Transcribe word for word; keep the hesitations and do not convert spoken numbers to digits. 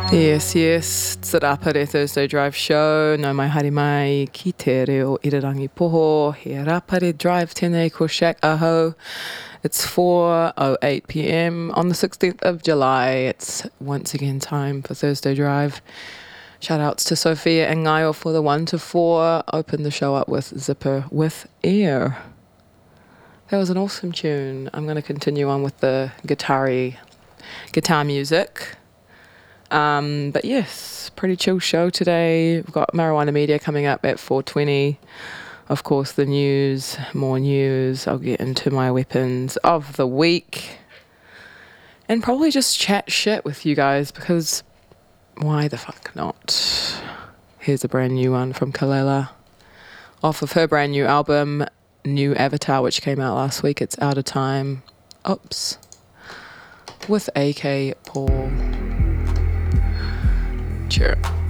Yes, yes, Te Rapare Thursday Drive Show. No mai haere mai ki te reo Irirangi Poho. He Rapare Drive tēnei ko Shaq Aho. It's four oh eight p m on the sixteenth of July. It's once again time for Thursday Drive. Shout outs to Sophia and Ngaio for the one to four. Open the show up with Zipper with Air. That was an awesome tune. I'm going to continue on with the guitar-y, guitar music. Um, but yes, pretty chill show today. We've got Marijuana Media coming up at four twenty. Of course, the news, more news. I'll get into my weapons of the week. And probably just chat shit with you guys because why the fuck not? Here's a brand new one from Kalela. Off of her brand new album, New Avatar, which came out last week. It's Out of Time. Oops. With A K Paul. Sure.